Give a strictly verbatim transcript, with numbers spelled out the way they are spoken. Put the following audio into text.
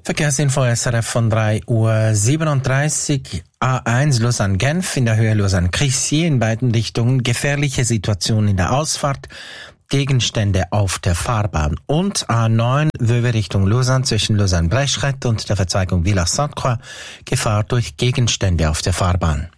Verkehrsinfo S R F von drei Uhr siebenunddreißig. A eins Lausanne-Genf in der Höhe Lausanne-Crissier in beiden Richtungen. Gefährliche Situation in der Ausfahrt. Gegenstände auf der Fahrbahn. Und A neun Wöwe Richtung Lausanne zwischen Lausanne-Breschret und der Verzweigung Villars-Sainte-Croix. Gefahr durch Gegenstände auf der Fahrbahn.